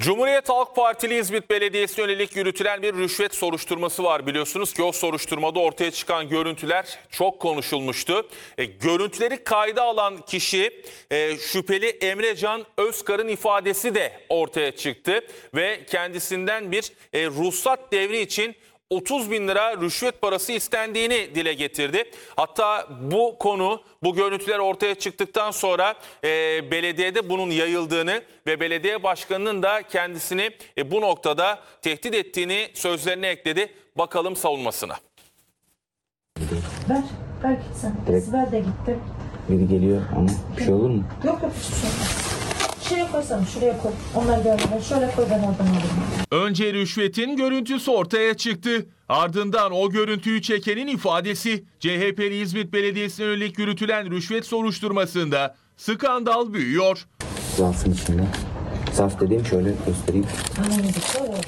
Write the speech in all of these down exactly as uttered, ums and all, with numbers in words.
Cumhuriyet Halk Partili İzmit Belediyesi'ne yönelik yürütülen bir rüşvet soruşturması var. Biliyorsunuz ki o soruşturmada ortaya çıkan görüntüler çok konuşulmuştu. E, görüntüleri kayda alan kişi e, şüpheli Emrecan Özkar'ın ifadesi de ortaya çıktı. Ve kendisinden bir e, ruhsat devri için otuz bin lira rüşvet parası istendiğini dile getirdi. Hatta bu konu, bu görüntüler ortaya çıktıktan sonra e, belediyede bunun yayıldığını ve belediye başkanının da kendisini e, bu noktada tehdit ettiğini sözlerine ekledi. Bakalım savunmasına. Ver, ver gitsin. Direkt- Ver de gitti. Biri geliyor ama bir şey olur mu? Yok yok hiçbir şey olmaz. Şuraya koysana, şuraya koy. Onlar görmeden şöyle koy, ben oradan alayım. Önce rüşvetin görüntüsü ortaya çıktı. Ardından o görüntüyü çekenin ifadesi. C H P'li İzmit Belediyesi'ne yönelik yürütülen rüşvet soruşturmasında skandal büyüyor. Zarfın içinde. Zarf dediğim şöyle göstereyim. Annemizde şöyle öyle.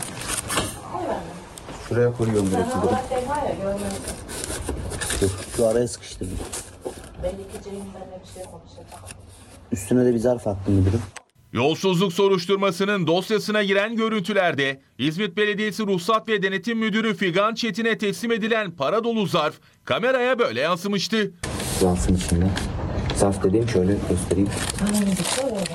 Şuraya koyuyorum direkt. Sen olarak değil var ya, görmezsin. Dur, şu araya sıkıştırdım. Belli ki Ceyhun benimle bir şey konuşacak. Üstüne de bir zarf attım müdürüm. Yolsuzluk soruşturmasının dosyasına giren görüntülerde İzmit Belediyesi Ruhsat ve Denetim Müdürü Figan Çetin'e teslim edilen para dolu zarf kameraya böyle yansımıştı. Zarfın içinde. Zarf dediğim şöyle göstereyim. Annemizde şöyle öyle.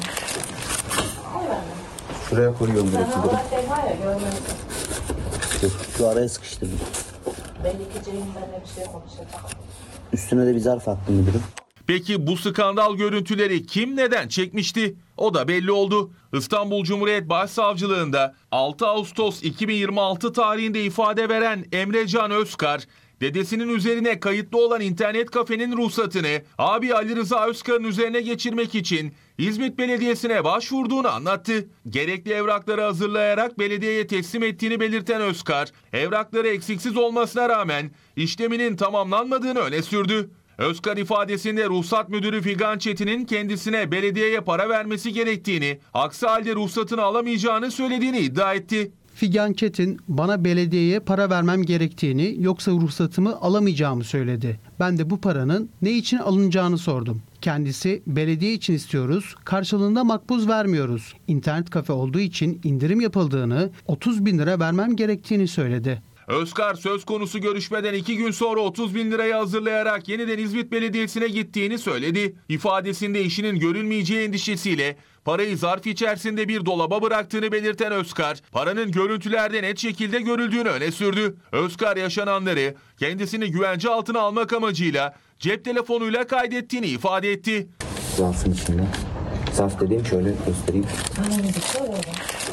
Şuraya koyuyorum Sen direkt. olarak değil var ya, görmezsin. Dur, şu araya sıkıştırdım. Belli ki Ceyhun benimle bir şey konuşacak. Üstüne de bir zarf attım müdürüm. Peki bu skandal görüntüleri kim neden çekmişti? O da belli oldu. İstanbul Cumhuriyet Başsavcılığında altı Ağustos iki bin yirmi altı tarihinde ifade veren Emrecan Özkar, dedesinin üzerine kayıtlı olan internet kafenin ruhsatını abi Ali Rıza Özkar'ın üzerine geçirmek için İzmit Belediyesi'ne başvurduğunu anlattı. Gerekli evrakları hazırlayarak belediyeye teslim ettiğini belirten Özkar, evrakları eksiksiz olmasına rağmen işleminin tamamlanmadığını öne sürdü. Özkar ifadesinde ruhsat müdürü Figan Çetin'in kendisine belediyeye para vermesi gerektiğini, aksi halde ruhsatını alamayacağını söylediğini iddia etti. Figan Çetin bana belediyeye para vermem gerektiğini, yoksa ruhsatımı alamayacağımı söyledi. Ben de bu paranın ne için alınacağını sordum. Kendisi belediye için istiyoruz, karşılığında makbuz vermiyoruz. İnternet kafe olduğu için indirim yapıldığını, otuz bin lira vermem gerektiğini söyledi. Özkar söz konusu görüşmeden iki gün sonra otuz bin lirayı hazırlayarak yeniden İzmit Belediyesi'ne gittiğini söyledi. İfadesinde işinin görülmeyeceği endişesiyle parayı zarf içerisinde bir dolaba bıraktığını belirten Özkar, paranın görüntülerde net şekilde görüldüğünü öne sürdü. Özkar yaşananları kendisini güvence altına almak amacıyla cep telefonuyla kaydettiğini ifade etti. Zarfın içinde. Zarf dediğim şöyle göstereyim. Annemizde şöyle öyle.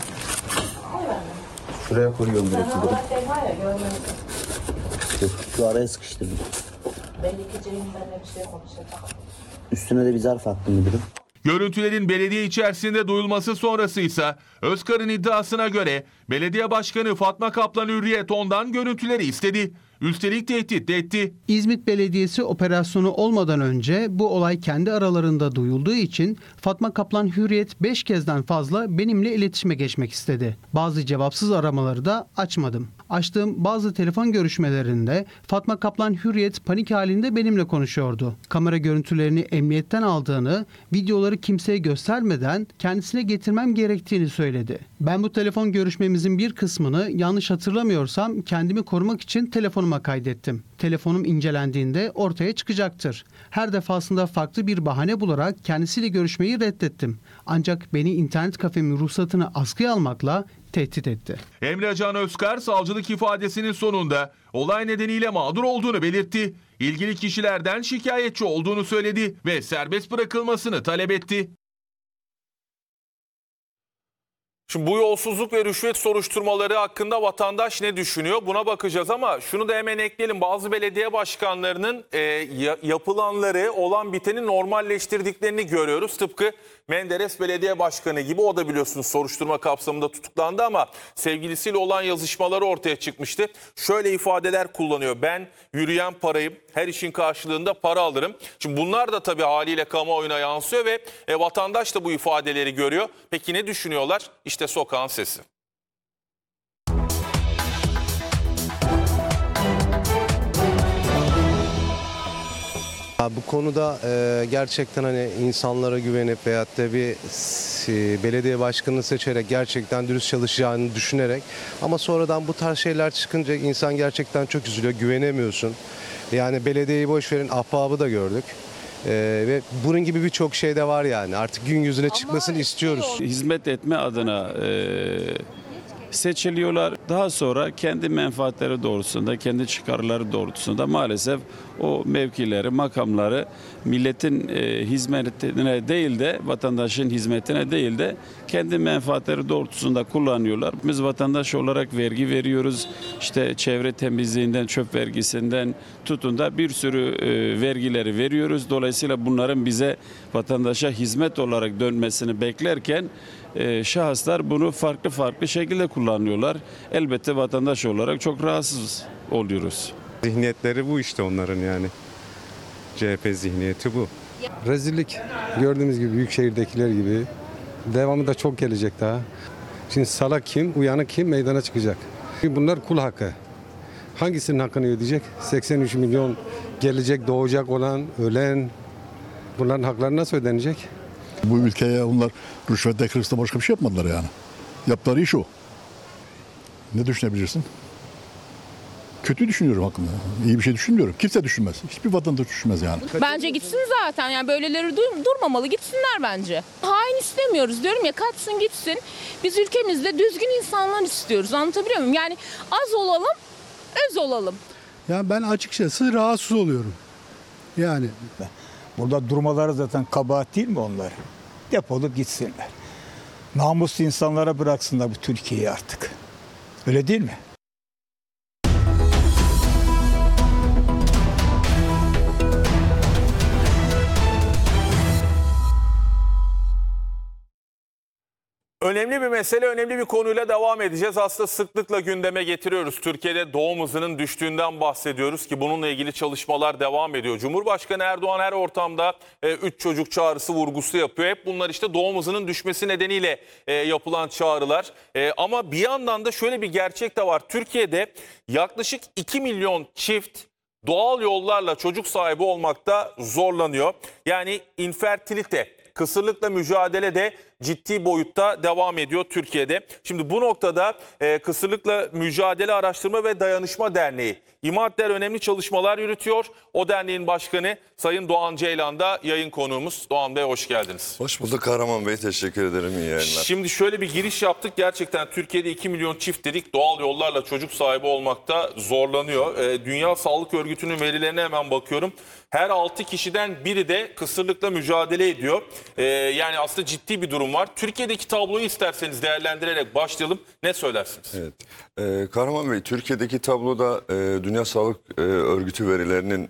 Şuraya koyuyorum Sen direkt. olarak değil var ya, görmezsin. Dur, şu araya sıkıştırdım. Belli ki Ceyhun benimle bir şey konuşacak. Üstüne de bir zarf attım müdürüm. Görüntülerin belediye içerisinde duyulması sonrası ise Özkar'ın iddiasına göre belediye başkanı Fatma Kaplan Hürriyet ondan görüntüleri istedi. Üstelik tehdit de etti. İzmit Belediyesi operasyonu olmadan önce bu olay kendi aralarında duyulduğu için Fatma Kaplan Hürriyet beş kezden fazla benimle iletişime geçmek istedi. Bazı cevapsız aramaları da açmadım. Açtığım bazı telefon görüşmelerinde Fatma Kaplan Hürriyet panik halinde benimle konuşuyordu. Kamera görüntülerini emniyetten aldığını, videoları kimseye göstermeden kendisine getirmem gerektiğini söyledi. Ben bu telefon görüşmemizin bir kısmını yanlış hatırlamıyorsam kendimi korumak için telefonuma kaydettim. Telefonum incelendiğinde ortaya çıkacaktır. Her defasında farklı bir bahane bularak kendisiyle görüşmeyi reddettim. Ancak beni internet kafemin ruhsatını askıya almakla tehdit etti. Emrecan Özkar savcılık ifadesinin sonunda olay nedeniyle mağdur olduğunu belirtti. İlgili kişilerden şikayetçi olduğunu söyledi ve serbest bırakılmasını talep etti. Şimdi bu yolsuzluk ve rüşvet soruşturmaları hakkında vatandaş ne düşünüyor? Buna bakacağız ama şunu da hemen ekleyelim. Bazı belediye başkanlarının e, yapılanları, olan biteni normalleştirdiklerini görüyoruz. Tıpkı Menderes Belediye Başkanı gibi, o da biliyorsunuz soruşturma kapsamında tutuklandı ama sevgilisiyle olan yazışmaları ortaya çıkmıştı. Şöyle ifadeler kullanıyor: ben yürüyen parayım, her işin karşılığında para alırım. Şimdi bunlar da tabii haliyle kamuoyuna yansıyor ve e, vatandaş da bu ifadeleri görüyor. Peki ne düşünüyorlar? İşte sokağın sesi. Ha, bu konuda e, gerçekten hani insanlara güvenip veyahut da bir e, belediye başkanını seçerek gerçekten dürüst çalışacağını düşünerek, ama sonradan bu tarz şeyler çıkınca insan gerçekten çok üzülüyor, güvenemiyorsun. Yani belediyeyi boş verin, ahbabı da gördük. E, ve bunun gibi birçok şey de var yani. Artık gün yüzüne çıkmasını istiyoruz. Hizmet etme adına e, seçiliyorlar. Daha sonra kendi menfaatleri doğrultusunda, kendi çıkarları doğrultusunda maalesef o mevkileri, makamları milletin e, hizmetine değil de vatandaşın hizmetine değil de kendi menfaatleri doğrultusunda kullanıyorlar. Biz vatandaş olarak vergi veriyoruz. İşte çevre temizliğinden, çöp vergisinden tutun da bir sürü e, vergileri veriyoruz. Dolayısıyla bunların bize vatandaşa hizmet olarak dönmesini beklerken e, şahıslar bunu farklı farklı şekilde kullanıyorlar. Elbette vatandaş olarak çok rahatsız oluyoruz. Zihniyetleri bu işte onların yani. C H P zihniyeti bu. Rezillik. Gördüğümüz gibi büyük şehirdekiler gibi. Devamı da çok gelecek daha. Şimdi salak kim, uyanık kim meydana çıkacak. Bunlar kul hakkı. Hangisinin hakkını ödeyecek? seksen üç milyon gelecek, doğacak olan, ölen. Bunların hakları nasıl ödenecek? Bu ülkeye onlar rüşvetle kırıkla başka bir şey yapmadılar yani. Yaptıkları iş o. Ne düşünebilirsin? Kötü düşünüyorum hakkında. İyi bir şey düşünmüyorum. Kimse düşünmez. Hiçbir vatandaş düşünmez yani. Bence gitsin zaten. Yani böyleleri dur- durmamalı. Gitsinler bence. Hain istemiyoruz diyorum ya, kaçsın gitsin. Biz ülkemizde düzgün insanlar istiyoruz. Anlatabiliyor muyum? Yani az olalım, öz olalım. Yani ben açıkçası rahatsız oluyorum. Yani Burada durmaları zaten kabahat değil mi onlar? Depolup gitsinler. Namuslu insanlara bıraksınlar bu Türkiye'yi artık. Öyle değil mi? Önemli bir mesele, önemli bir konuyla devam edeceğiz. Aslında sıklıkla gündeme getiriyoruz. Türkiye'de doğum hızının düştüğünden bahsediyoruz ki bununla ilgili çalışmalar devam ediyor. Cumhurbaşkanı Erdoğan her ortamda üç çocuk çağrısı vurgusu yapıyor. Hep bunlar işte doğum hızının düşmesi nedeniyle e, yapılan çağrılar. E, ama bir yandan da şöyle bir gerçek de var. Türkiye'de yaklaşık iki milyon çift doğal yollarla çocuk sahibi olmakta zorlanıyor. Yani infertilite, kısırlıkla mücadele de ciddi boyutta devam ediyor Türkiye'de. Şimdi bu noktada e, Kısırlıkla Mücadele Araştırma ve Dayanışma Derneği İMADDER önemli çalışmalar yürütüyor. O derneğin başkanı Sayın Doğan Ceylan da yayın konuğumuz. Doğan Bey hoş geldiniz. Hoş bulduk Kahraman Bey, teşekkür ederim, iyi yayınlar. Şimdi şöyle bir giriş yaptık. Gerçekten Türkiye'de iki milyon çift dedik doğal yollarla çocuk sahibi olmakta zorlanıyor. E, Dünya Sağlık Örgütü'nün verilerine hemen bakıyorum. Her altı kişiden biri de kısırlıkla mücadele ediyor. E, yani aslında ciddi bir durum var. Türkiye'deki tabloyu isterseniz değerlendirerek başlayalım. Ne söylersiniz? Evet. Ee, Kahraman Bey, Türkiye'deki tabloda e, Dünya Sağlık e, Örgütü verilerinin